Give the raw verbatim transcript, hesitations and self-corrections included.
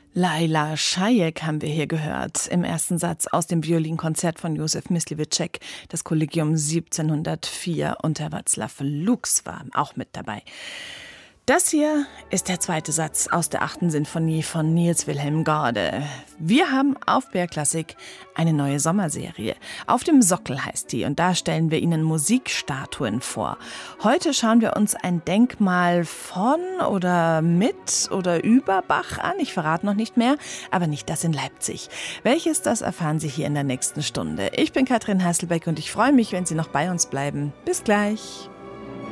Laila Šajek haben wir hier gehört, im ersten Satz aus dem Violinkonzert von Josef Mysliveček. Das Kollegium siebzehnhundertvier unter Václav Lux war auch mit dabei. Das hier ist der zweite Satz aus der achten Sinfonie von Niels Wilhelm Gade. Wir haben auf B R Klassik eine neue Sommerserie. Auf dem Sockel heißt die und da stellen wir Ihnen Musikstatuen vor. Heute schauen wir uns ein Denkmal von oder mit oder über Bach an. Ich verrate noch nicht mehr, aber nicht das in Leipzig. Welches, das erfahren Sie hier in der nächsten Stunde. Ich bin Katrin Hasselbeck und ich freue mich, wenn Sie noch bei uns bleiben. Bis gleich.